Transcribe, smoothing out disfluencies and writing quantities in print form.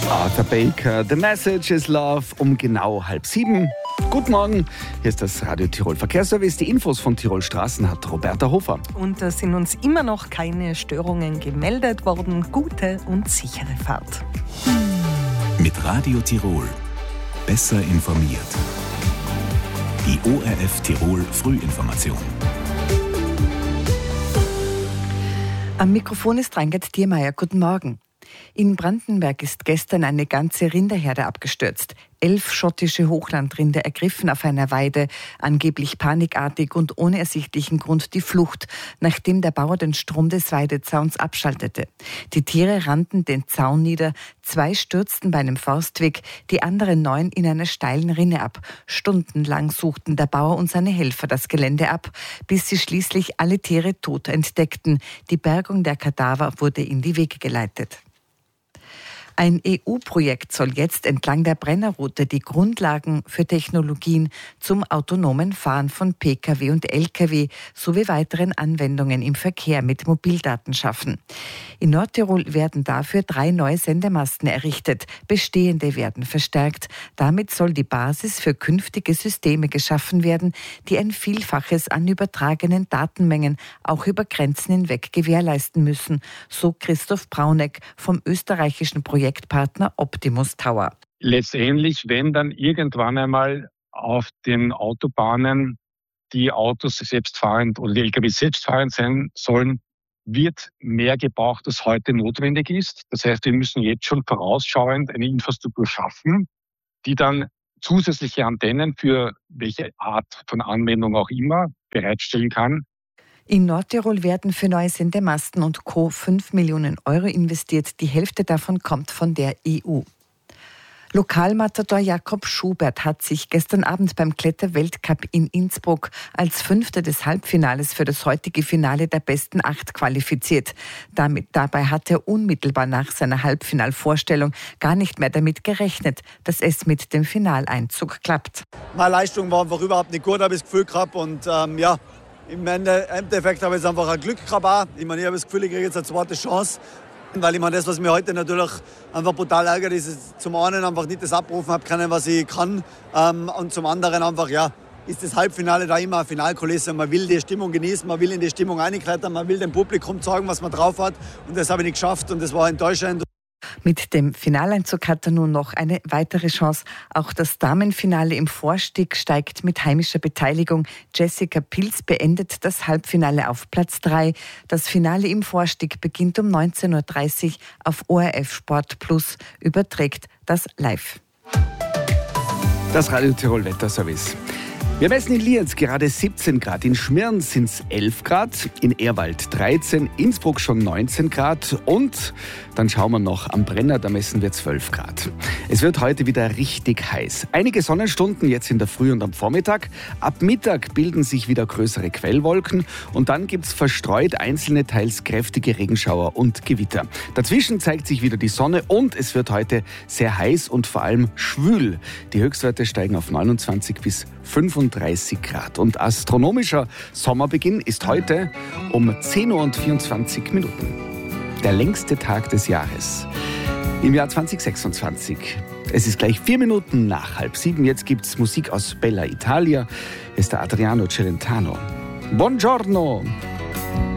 Arthur Baker, The Message is Love, um genau 6:30. Guten Morgen, hier ist das Radio Tirol Verkehrsservice. Die Infos von Tirol Straßen hat Roberta Hofer. Und da sind uns immer noch keine Störungen gemeldet worden. Gute und sichere Fahrt. Mit Radio Tirol. Besser informiert. Die ORF Tirol Frühinformation. Am Mikrofon ist Reingert Diermeier. Guten Morgen. In Brandenberg ist gestern eine ganze Rinderherde abgestürzt. 11 schottische Hochlandrinder ergriffen auf einer Weide, angeblich panikartig und ohne ersichtlichen Grund die Flucht, nachdem der Bauer den Strom des Weidezauns abschaltete. Die Tiere rannten den Zaun nieder, 2 stürzten bei einem Forstweg, die anderen 9 in einer steilen Rinne ab. Stundenlang suchten der Bauer und seine Helfer das Gelände ab, bis sie schließlich alle Tiere tot entdeckten. Die Bergung der Kadaver wurde in die Wege geleitet. Ein EU-Projekt soll jetzt entlang der Brennerroute die Grundlagen für Technologien zum autonomen Fahren von Pkw und Lkw sowie weiteren Anwendungen im Verkehr mit Mobildaten schaffen. In Nordtirol werden dafür 3 neue Sendemasten errichtet. Bestehende werden verstärkt. Damit soll die Basis für künftige Systeme geschaffen werden, die ein Vielfaches an übertragenen Datenmengen auch über Grenzen hinweg gewährleisten müssen, so Christoph Brauneck vom österreichischen Projektpartner Optimus Tower. Letztendlich, wenn dann irgendwann einmal auf den Autobahnen die Autos selbstfahrend oder die Lkw selbstfahrend sein sollen, wird mehr gebraucht, als heute notwendig ist. Das heißt, wir müssen jetzt schon vorausschauend eine Infrastruktur schaffen, die dann zusätzliche Antennen für welche Art von Anwendung auch immer bereitstellen kann. In Nordtirol werden für neue Sendemasten und Co. 5 Millionen Euro investiert. Die Hälfte davon kommt von der EU. Lokalmatador Jakob Schubert hat sich gestern Abend beim Kletterweltcup in Innsbruck als Fünfter des Halbfinales für das heutige Finale der besten 8 qualifiziert. Dabei hat er unmittelbar nach seiner Halbfinalvorstellung gar nicht mehr damit gerechnet, dass es mit dem Finaleinzug klappt. Meine Leistung war einfach überhaupt nicht gut, habe ich das Gefühl gehabt. Und im Endeffekt habe ich jetzt einfach ein Glück gehabt auch. Ich meine, ich habe das Gefühl, ich kriege jetzt eine zweite Chance. Weil ich meine, das, was mir heute natürlich einfach brutal ärgert, ist zum einen einfach nicht das abrufen habe können, was ich kann. Und zum anderen einfach, ist das Halbfinale da immer eine Finalkulisse. Man will die Stimmung genießen, man will in die Stimmung reinklettern, man will dem Publikum zeigen, was man drauf hat. Und das habe ich nicht geschafft und das war enttäuschend. Mit dem Finaleinzug hat er nun noch eine weitere Chance. Auch das Damenfinale im Vorstieg steigt mit heimischer Beteiligung. Jessica Pilz beendet das Halbfinale auf Platz 3. Das Finale im Vorstieg beginnt um 19.30 Uhr auf ORF Sport Plus, überträgt das live. Das Radio Tirol Wetterservice. Wir messen in Lienz gerade 17 Grad, in Schmirn sind es 11 Grad, in Ehrwald 13, Innsbruck schon 19 Grad und dann schauen wir noch am Brenner, da messen wir 12 Grad. Es wird heute wieder richtig heiß. Einige Sonnenstunden jetzt in der Früh und am Vormittag. Ab Mittag bilden sich wieder größere Quellwolken und dann gibt es verstreut einzelne, teils kräftige Regenschauer und Gewitter. Dazwischen zeigt sich wieder die Sonne und es wird heute sehr heiß und vor allem schwül. Die Höchstwerte steigen auf 29 bis 35 Grad. Und astronomischer Sommerbeginn ist heute um 10:24 Uhr. Der längste Tag des Jahres im Jahr 2026. Es ist gleich 4 Minuten nach 6:30. Jetzt gibt es Musik aus Bella Italia. Hier ist der Adriano Celentano. Buongiorno!